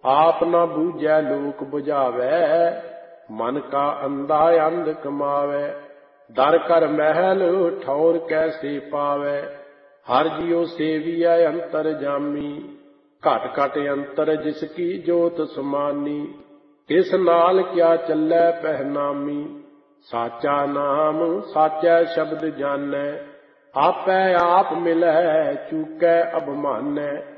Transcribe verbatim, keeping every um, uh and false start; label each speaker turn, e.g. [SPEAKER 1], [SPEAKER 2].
[SPEAKER 1] आप न बूझै लोक बुझावै, मन का अंधा अंध कमावै। दर कर महल ठौर कैसे पावै, हर जियो सेवियै अंतर जामी। घट घट अंतर जिसकी जोत समानी, किस नाल क्या चलै पहनामी। साचा नाम साचै शब्द जानै, आपै आप मिलै चूकै अभिमानै।